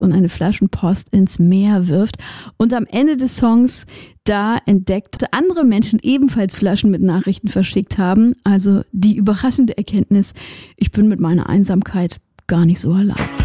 und eine Flaschenpost ins Meer wirft. Und am Ende des Songs, da entdeckt andere Menschen ebenfalls Flaschen mit Nachrichten verschickt haben. Also die überraschende Erkenntnis, ich bin mit meiner Einsamkeit gar nicht so allein.